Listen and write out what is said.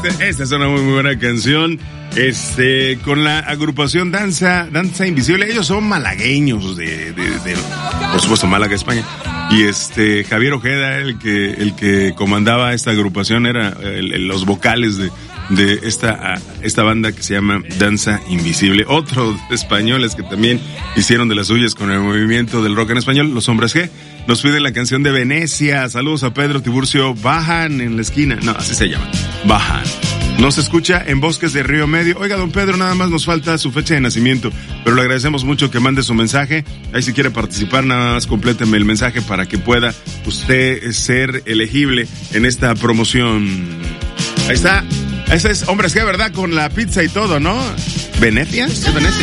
Esta es una muy buena canción. Con la agrupación Danza Invisible. Ellos son malagueños de por supuesto, Málaga, España. Y Javier Ojeda, el que comandaba esta agrupación, era los vocales de esta banda que se llama Danza Invisible. Otros españoles que también hicieron de las suyas con el movimiento del rock en español, los Hombres G. Nos piden la canción de Venecia. Saludos a Pedro Tiburcio. Bajan en la esquina. No, así se llama. Bajan. Nos escucha en Bosques de Río Medio. Oiga, don Pedro, nada más nos falta su fecha de nacimiento, pero le agradecemos mucho que mande su mensaje. Ahí si quiere participar, nada más compléteme el mensaje para que pueda usted ser elegible en esta promoción. Ahí está. Ese es Hombres G, ¿verdad? Con la pizza y todo, ¿no? ¿Venecia? ¿Es Venecia?